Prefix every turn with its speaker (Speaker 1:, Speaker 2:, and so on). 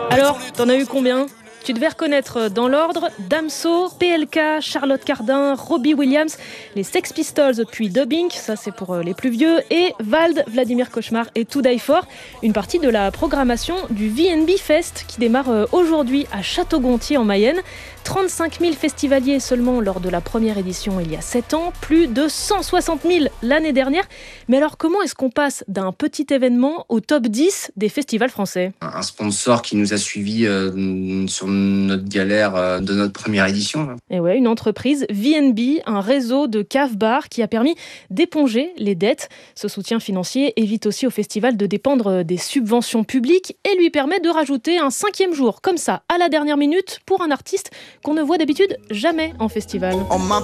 Speaker 1: Alors, t'en as eu combien ? Tu devais reconnaître dans l'ordre Damso, PLK, Charlotte Cardin, Robbie Williams, les Sex Pistols puis Dubbing, ça c'est pour les plus vieux, et Vald, Vladimir Cauchemar et To Die For. Une partie de la programmation du VNB Fest qui démarre aujourd'hui à Château-Gontier en Mayenne. 35 000 festivaliers seulement lors de la première édition il y a 7 ans, plus de 160 000 l'année dernière. Mais alors comment est-ce qu'on passe d'un petit événement au top 10 des festivals français ?
Speaker 2: Un sponsor qui nous a suivis sur notre galère de notre première édition.
Speaker 1: Et ouais, une entreprise, VNB, un réseau de caves-bars qui a permis d'éponger les dettes. Ce soutien financier évite aussi au festival de dépendre des subventions publiques et lui permet de rajouter un 5e jour, comme ça, à la dernière minute, pour un artiste qu'on ne voit d'habitude jamais en festival.